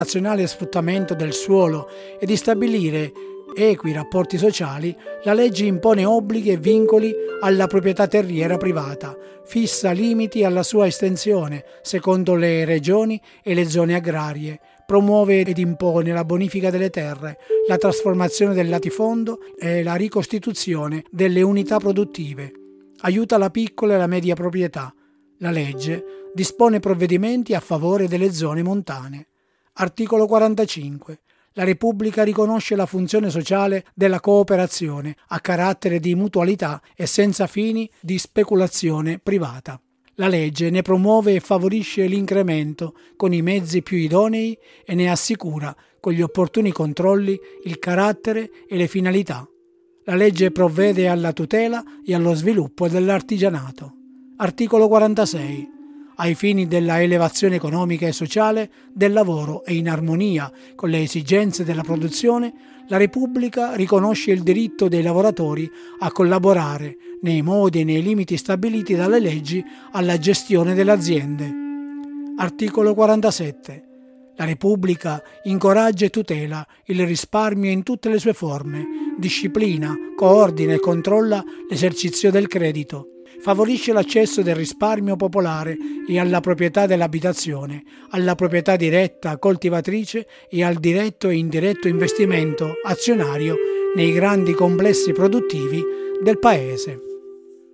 razionale sfruttamento del suolo e di stabilire equi rapporti sociali, la legge impone obblighi e vincoli alla proprietà terriera privata, fissa limiti alla sua estensione secondo le regioni e le zone agrarie, promuove ed impone la bonifica delle terre, la trasformazione del latifondo e la ricostituzione delle unità produttive, aiuta la piccola e la media proprietà. La legge dispone provvedimenti a favore delle zone montane. Articolo 45. La Repubblica riconosce la funzione sociale della cooperazione a carattere di mutualità e senza fini di speculazione privata. La legge ne promuove e favorisce l'incremento con i mezzi più idonei e ne assicura, con gli opportuni controlli, il carattere e le finalità. La legge provvede alla tutela e allo sviluppo dell'artigianato. Articolo 46. Ai fini della elevazione economica e sociale del lavoro e in armonia con le esigenze della produzione, la Repubblica riconosce il diritto dei lavoratori a collaborare nei modi e nei limiti stabiliti dalle leggi alla gestione delle aziende. Articolo 47. La Repubblica incoraggia e tutela il risparmio in tutte le sue forme, disciplina, coordina e controlla l'esercizio del credito, favorisce l'accesso del risparmio popolare e alla proprietà dell'abitazione, alla proprietà diretta coltivatrice e al diretto e indiretto investimento azionario nei grandi complessi produttivi del Paese.